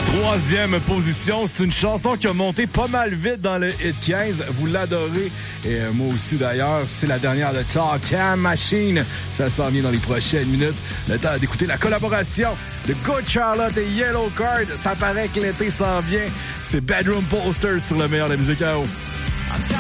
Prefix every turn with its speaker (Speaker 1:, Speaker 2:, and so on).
Speaker 1: Troisième position, c'est une chanson qui a monté pas mal vite dans le Hit 15. Vous l'adorez. Et moi aussi, d'ailleurs, c'est la dernière de Talk Time Machine. Ça s'en vient dans les prochaines minutes. Le temps d'écouter la collaboration de Good Charlotte et Yellow Card. Ça paraît que l'été s'en vient. C'est Bedroom Poster sur le meilleur de la musique à eau.